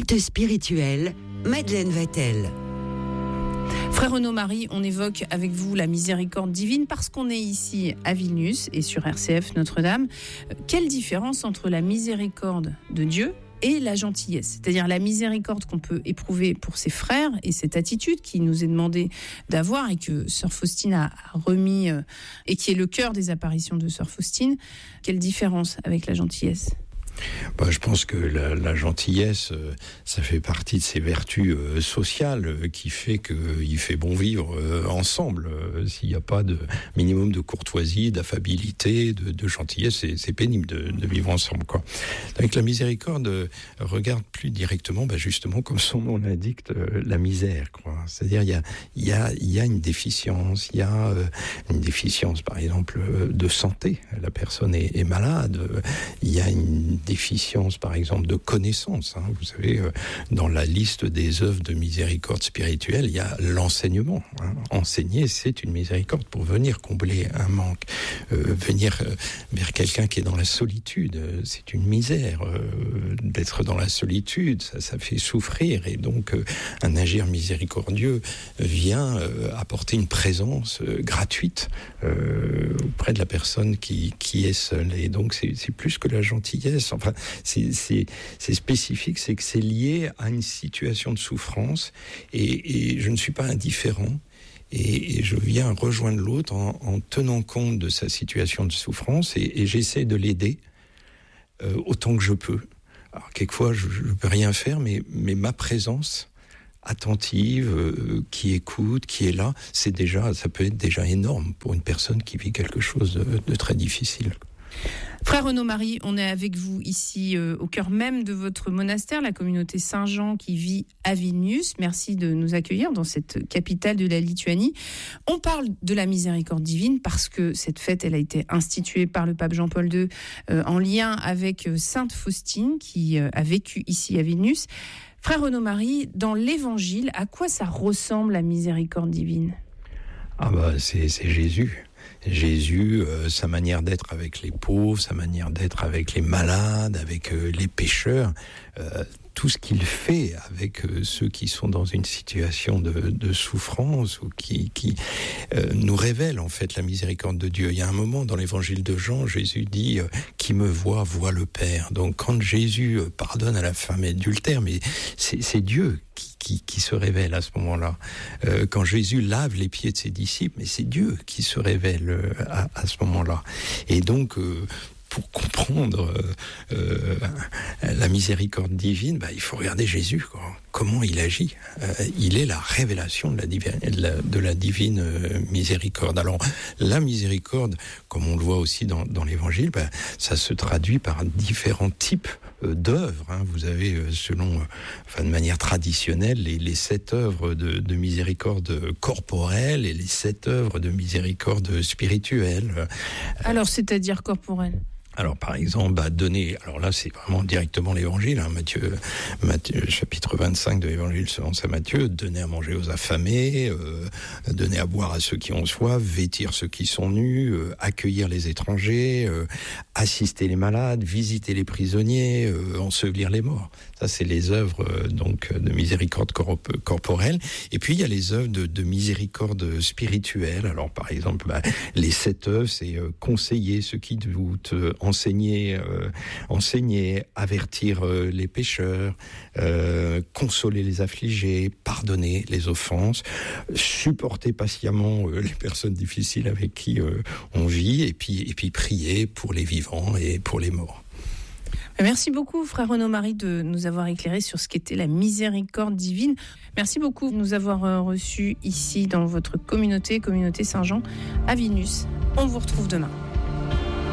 Carte spirituelle, Madeleine Vatel. Frère Renaud-Marie, on évoque avec vous la miséricorde divine parce qu'on est ici à Vilnius et sur RCF Notre-Dame. Quelle différence entre la miséricorde de Dieu et la gentillesse, c'est-à-dire la miséricorde qu'on peut éprouver pour ses frères et cette attitude qui nous est demandée d'avoir et que Sœur Faustine a remis et qui est le cœur des apparitions de Sœur Faustine. Quelle différence avec la gentillesse ? Je pense que la gentillesse, ça fait partie de ces vertus sociales qui fait qu'il fait bon vivre ensemble. S'il n'y a pas de minimum de courtoisie, d'affabilité, de gentillesse, c'est pénible de vivre ensemble, quoi. Donc la miséricorde regarde plus directement, justement, comme son nom l'indique, la misère, quoi. C'est-à-dire il y a une déficience, par exemple, de santé. La personne est malade. Il y a une déficience, par exemple, de connaissances. Vous savez, dans la liste des œuvres de miséricorde spirituelle, il y a l'enseignement. Enseigner, c'est une miséricorde pour venir combler un manque. Venir vers quelqu'un qui est dans la solitude, c'est une misère. D'être dans la solitude, ça fait souffrir. Et donc, un agir miséricordieux vient apporter une présence gratuite auprès de la personne qui est seule. Et donc, c'est plus que la gentillesse. Enfin, c'est spécifique, c'est que c'est lié à une situation de souffrance et je ne suis pas indifférent et je viens rejoindre l'autre en tenant compte de sa situation de souffrance et j'essaie de l'aider autant que je peux. Alors, quelquefois, je ne peux rien faire, mais ma présence attentive, qui écoute, qui est là, ça peut être déjà énorme pour une personne qui vit quelque chose de très difficile. Frère Renaud-Marie, on est avec vous ici au cœur même de votre monastère, la communauté Saint-Jean qui vit à Vilnius. Merci de nous accueillir dans cette capitale de la Lituanie. On parle de la miséricorde divine parce que cette fête, elle a été instituée par le pape Jean-Paul II en lien avec Sainte Faustine qui a vécu ici à Vilnius. Frère Renaud-Marie, dans l'Évangile, à quoi ça ressemble la miséricorde divine ? C'est Jésus. Jésus, sa manière d'être avec les pauvres, sa manière d'être avec les malades, avec les pécheurs, tout ce qu'il fait avec ceux qui sont dans une situation de souffrance ou qui nous révèle en fait la miséricorde de Dieu. Il y a un moment dans l'évangile de Jean, Jésus dit « Qui me voit, voit le Père ». Donc quand Jésus pardonne à la femme adultère, mais c'est Dieu qui se révèle à ce moment-là. Quand Jésus lave les pieds de ses disciples, mais c'est Dieu qui se révèle à ce moment-là. Et donc, pour comprendre la miséricorde divine, il faut regarder Jésus, quoi. Comment il agit. Il est la révélation de la divine miséricorde. Alors, la miséricorde, comme on le voit aussi dans l'Évangile, ça se traduit par différents types d'œuvres. Vous avez, de manière traditionnelle, les 7 œuvres de miséricorde corporelle et les 7 œuvres de miséricorde spirituelle. Alors, c'est-à-dire corporelle ? Alors, par exemple, donner... Alors là, c'est vraiment directement l'Évangile, Matthieu, chapitre 25 de l'Évangile selon saint Matthieu, donner à manger aux affamés, donner à boire à ceux qui ont soif, vêtir ceux qui sont nus, accueillir les étrangers, assister les malades, visiter les prisonniers, ensevelir les morts. Ça, c'est les œuvres de miséricorde corporelle. Et puis, il y a les œuvres de miséricorde spirituelle. Alors, par exemple, les 7 œuvres, c'est conseiller ceux qui doutent, enseigner, avertir les pécheurs, consoler les affligés, pardonner les offenses, supporter patiemment les personnes difficiles avec qui on vit, et puis prier pour les vivants et pour les morts. Merci beaucoup, frère Renaud-Marie, de nous avoir éclairé sur ce qu'était la miséricorde divine. Merci beaucoup de nous avoir reçus ici dans votre communauté Saint-Jean à Vilnius. On vous retrouve demain.